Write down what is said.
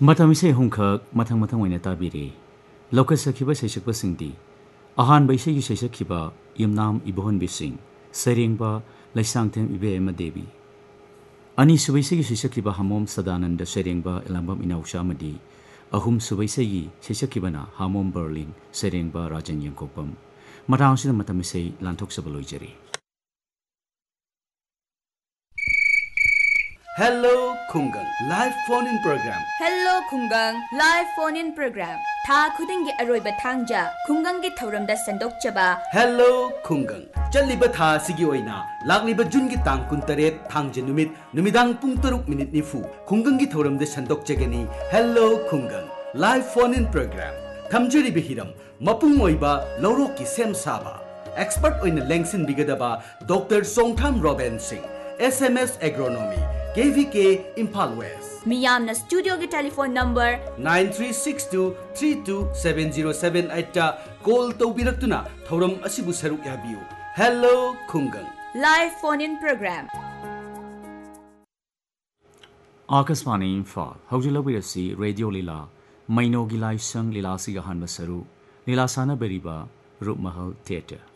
ꯃꯇꯝꯁꯦ ꯍꯨꯝꯈꯛ ꯃꯊꯪ ꯑꯣꯏꯅ ꯇꯥꯕꯤꯔꯤ ꯂꯧꯈꯠꯆꯈꯤꯕ ꯁꯩꯁꯛꯄꯁꯤꯡꯗꯤ ꯑꯍꯥꯟꯕ ꯏꯁꯩꯒꯤ ꯁꯩꯁꯛꯈꯤꯕ ꯌꯨꯝꯅꯥꯝ ꯏꯕꯣꯍꯟꯕꯤꯁꯤꯡ ꯁꯩꯔꯦꯡꯕ ꯂꯩꯁꯥꯡꯊꯦꯝ ꯏꯕꯦꯝꯃ ꯗꯦꯕꯤ ꯑꯅꯤꯁꯨꯕ ꯏꯁꯩꯒꯤ ꯁꯩꯁꯛꯈꯤꯕ ꯍꯥꯃꯣꯝ ꯁꯗꯥꯅꯟꯗ ꯁꯩꯔꯦꯡꯕ ꯑꯦꯂꯥꯡꯕꯝ ꯏꯅꯥꯎꯆꯥ ꯑꯃꯗꯤ ꯑꯍꯨꯝꯁꯨꯕ ꯏꯁꯩꯒꯤ ꯁꯩꯁꯛꯈꯤꯕꯅ ꯍꯥꯃꯣꯝ ꯕꯔꯂꯤꯟ ꯁꯩꯔꯦꯡꯕ ꯔꯥꯖꯟ ꯌꯦꯡꯀꯣꯛꯄꯝ ꯃꯇꯥꯡꯁꯤꯗ ꯃꯇꯝ ꯏꯁꯩ ꯂꯥꯟꯊꯣꯛꯆꯕ ꯂꯣꯏꯖꯔꯤ Hello Khungang Live Phone-in Program. Hello Khungang Live Phone-in Program. Tha khudingi aroiba thangja Khungang gi thauramda sandokchaba. Hello Khungang. Chaliba tha sigi oina lagliba June gi tang kuntaret thangje numidang pung 6 nifu Khungang gi thauramda sandokchagani. Hello Khungang Live Phone-in Program. Thamjari bihiram mapung oiba lorok ki sem saba. Expert oina lengsin bigadaba Dr. Songtham Robin Singh. SMS Agronomy. KVK Imphal West. Miyamna studio ki telephone number 9362327078 ta call tawbiraktuna thauram asibu saruk yabiu. Hello Khungang. Live Phone-in Program. Akasvani Imphal Haujalabirasi Radio Lila Maino Gilai Sang Lila Sigahan Basaru Lila Sana Beriba Rup Mahal Theatre